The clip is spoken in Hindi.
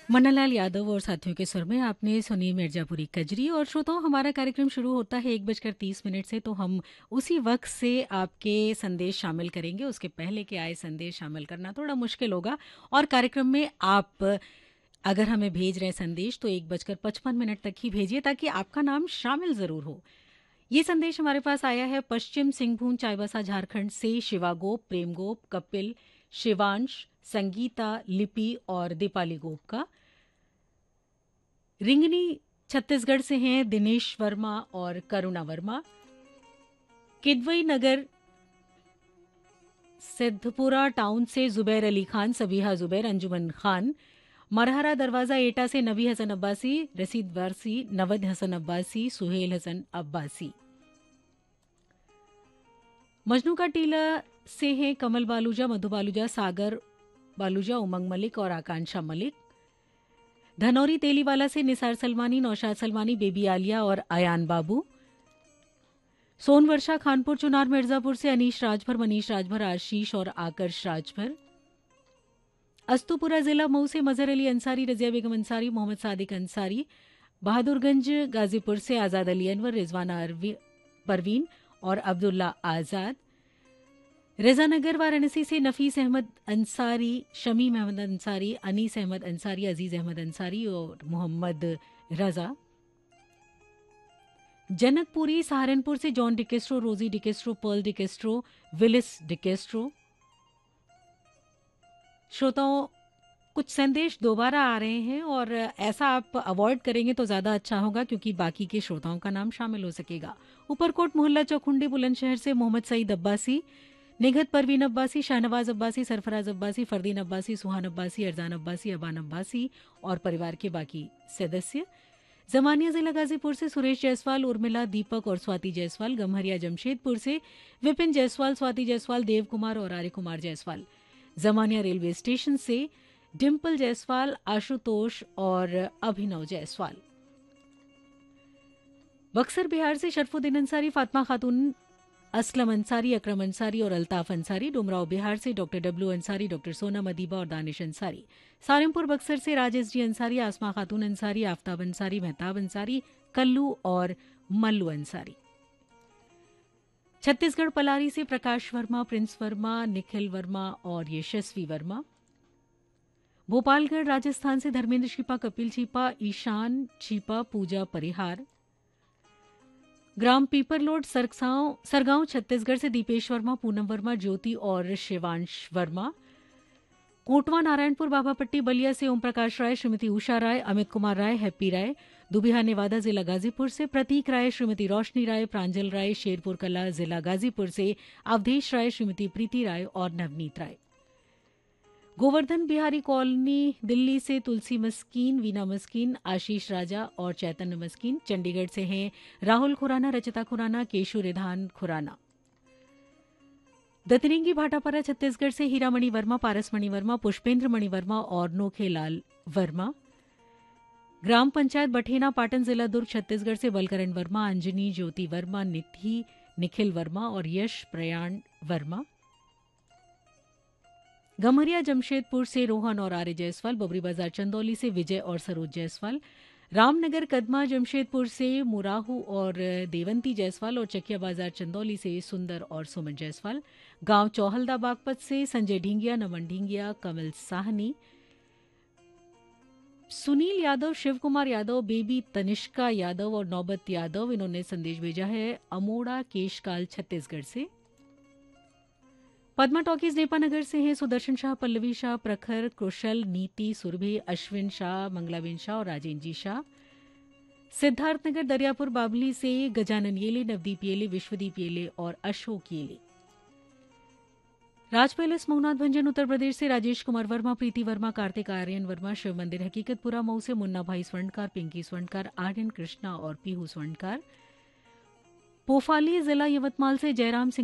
मन्नालाल यादव और साथियों के सुर में आपने सुनी मिर्जापुरी कजरी। और श्रोताओं, हमारा कार्यक्रम शुरू होता है 1:30 से, तो हम उसी वक्त से आपके संदेश शामिल करेंगे। उसके पहले के आए संदेश शामिल करना थोड़ा मुश्किल होगा। और कार्यक्रम में आप अगर हमें भेज रहे हैं संदेश तो 1:55 तक ही भेजिए, ताकि आपका नाम शामिल ज़रूर हो। ये संदेश हमारे पास आया है पश्चिम सिंहभूम चाईबासा झारखंड से शिवा गोप, प्रेम गोप, कपिल, शिवांश, संगीता, लिपि और दीपाली गोप का। रिंगनी छत्तीसगढ़ से हैं दिनेश वर्मा और करुणा वर्मा। किदवई नगर सिद्धपुरा टाउन से जुबैर अली खान, सबीहा जुबैर, अंजुमन खान। मरहरा दरवाज़ा एटा से नबी हसन अब्बासी, रसीद वारसी, नवद हसन अब्बासी, सुहेल हसन अब्बासी। मजनू का टीला से हैं कमल बालूजा, मधु बालूजा, सागर बालूजा, उमंग मलिक और आकांक्षा मलिक। धनौरी तेलीवाला से निसार सलमानी, नौशाद सलमानी, बेबी आलिया और अयान बाबू। सोनवर्षा खानपुर चुनार मिर्जापुर से अनीश राजभर, मनीष राजभर, आशीष और आकर्ष राजभर। अस्तुपुरा जिला मऊ से मजहर अली अंसारी, रजिया बेगम अंसारी, मोहम्मद सादिक अंसारी। बहादुरगंज गाजीपुर से आजाद अली अनवर, रिजवाना परवीन और अब्दुल्ला आजाद। रजानगर वाराणसी से नफीस अहमद अंसारी, शमीम अहमद अंसारी, अनीस अहमद अंसारी, अजीज अहमद अंसारी और मोहम्मद रजा। जनकपुरी सहारनपुर से जॉन डिकेस्ट्रो, रोजी डिकेस्ट्रो, पर्ल डिकेस्ट्रो, विलिस डिकेस्ट्रो। श्रोताओं, कुछ संदेश दोबारा आ रहे हैं और ऐसा आप अवॉइड करेंगे तो ज़्यादा अच्छा होगा, क्योंकि बाकी के श्रोताओं का नाम शामिल हो सकेगा। ऊपरकोट मोहल्ला चौखुंडी बुलंदशहर से मोहम्मद सईद अब्बासी, निघत परवीन अब्बासी, शाहनवाज अब्बासी, सरफराज अब्बासी, फरदीन अब्बासी, सुहान अब्बासी, अरजान अब्बासी, अबान अब्बासी और परिवार के बाकी सदस्य। जमानिया जिला गाजीपुर से सुरेश जायसवाल, उर्मिला, दीपक और स्वाति जायसवाल। गम्हरिया जमशेदपुर से विपिन जायसवाल, स्वाति जायसवाल, देव कुमार और आर्य कुमार जायसवाल। जमानिया रेलवे स्टेशन से डिम्पल जायसवाल, आशुतोष और अभिनव जायसवाल। बक्सर बिहार से शरफुद्दीन अंसारी, फातिमा खातून, असलम अंसारी, अकरम अंसारी और अल्ताफ अंसारी। डुमराव बिहार से doctor W Ansari, doctor Sonam Adiba और दानिश अंसारी। सारमपुर बक्सर से राजेश जी अंसारी, आसमा खातून अंसारी, आफ्ताब अंसारी, मेहताब अंसारी, कल्लू और मल्लू अंसारी। छत्तीसगढ़ पलारी से प्रकाश वर्मा, प्रिंस वर्मा, निखिल वर्मा और यशस्वी वर्मा। भोपालगढ़ राजस्थान से धर्मेंद्र छिपा, कपिल छिपा, ईशान छिपा, पूजा परिहार। ग्राम पीपरलोड सरगांव छत्तीसगढ़ से दीपेश वर्मा, पूनम वर्मा, ज्योति और शिवांश वर्मा। कोटवा नारायणपुर बाबापट्टी बलिया से ओम प्रकाश राय, श्रीमती उषा राय, अमित कुमार राय, हैप्पी राय। दुबिहा नेवादा जिला गाजीपुर से प्रतीक राय, श्रीमती रोशनी राय, प्रांजल राय। शेरपुर कला जिला गाजीपुर से अवधेश राय, श्रीमती प्रीति राय और नवनीत राय। गोवर्धन बिहारी कॉलोनी दिल्ली से तुलसी मस्कीन, वीना मस्कीन, आशीष राजा और चैतन्य मस्कीन। चंडीगढ़ से हैं राहुल खुराना, रचिता खुराना, केशु रिधान खुराना। दतरिंगी भाटापारा छत्तीसगढ़ से हीरामणि वर्मा, पारसमणि वर्मा, पुष्पेंद्र मणि वर्मा और नोखेलाल वर्मा। ग्राम पंचायत बठेना पाटन जिला दुर्ग छत्तीसगढ़ से बलकरण वर्मा, अंजनी, ज्योति वर्मा, निधि, निखिल वर्मा और यश प्रयाण वर्मा। गम्हरिया जमशेदपुर से रोहन और आर्य जायसवाल। बबरी बाजार चंदौली से विजय और सरोज जायसवाल। रामनगर कदमा जमशेदपुर से मुराहू और देवंती जायसवाल और चकिया बाजार चंदौली से सुंदर और सुमन जायसवाल। गांव चौहलदा बागपत से संजय ढींगिया, नमन ढींगिया, कमल साहनी। सुनील यादव, शिव कुमार यादव, बेबी तनिष्का यादव और नौबत यादव, इन्होंने संदेश भेजा है अमोड़ा केशकाल छत्तीसगढ़ से। पद्मा टॉकीज नेपानगर से हैं सुदर्शन शाह, पल्लवी शाह, प्रखर, कुशल, नीति, सुरभि, अश्विन शाह, मंगलाबेन शाह और राजेंद्र जी शाह। सिद्धार्थनगर दरियापुर बाबली से गजानन येले, नवदीप येले, विश्वदीप येले और अशोक येले। राज पैलेस मोहनाथ भंजन उत्तर प्रदेश से राजेश कुमार वर्मा, प्रीति वर्मा, कार्तिक आर्यन वर्मा। शिव मंदिर हकीकतपुरा मऊ से मुन्ना भाई स्वर्णकार, पिंकी स्वर्णकार, आर्यन कृष्णा और पीहू स्वर्णकार। पोफाली जिला यवतमाल से जयराम सिंह